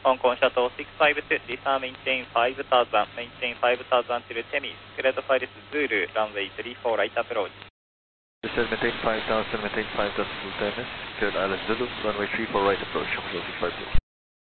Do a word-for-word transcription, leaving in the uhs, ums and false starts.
Hong Kong Shuttle six five two, Lisa maintain five thousand, maintain five thousand to Temis, cleared for Zulu, runway three four right approach. This is maintain five thousand, maintain five thousand to Temis, cleared Island Zulu, runway three four right approach, Hong Kong six five two.